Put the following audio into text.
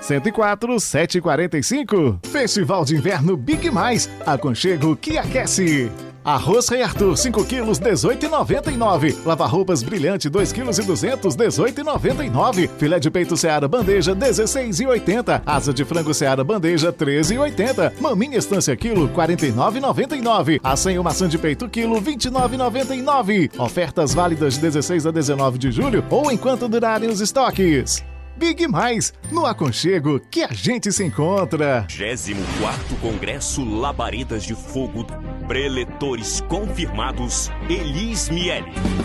104 745. Festival de Inverno Big Mais. Aconchego que aquece. Arroz Rei Arthur 5 quilos 18,99. Lava-roupas Brilhante 2 quilos e 200 18,99. Filé de peito Seara Bandeja 16,80. Asa de frango Seara Bandeja 13,80. Maminha Estância quilo 49,99. Açaí maçã de peito quilo 29,99. Ofertas válidas de 16 a 19 de julho ou enquanto durarem os estoques. Big Mais, no aconchego que a gente se encontra. 24º Congresso Labaredas de Fogo. Preletores confirmados, Elis Miele.